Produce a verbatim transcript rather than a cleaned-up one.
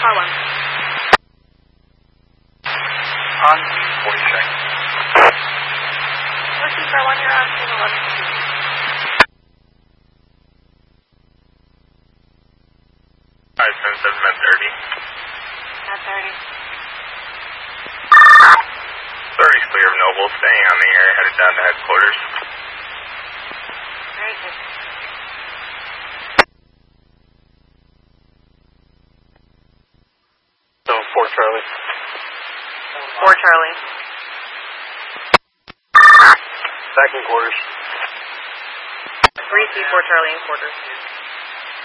car one. On forty-six. Whiskey car one, you're on team eleven. Five seven seven at thirty. At thirty. thirty's clear of Noble, staying on the air, headed down to headquarters. Very good. So four Charlie. Four Charlie. Back in quarters. Three C four Charlie in quarters.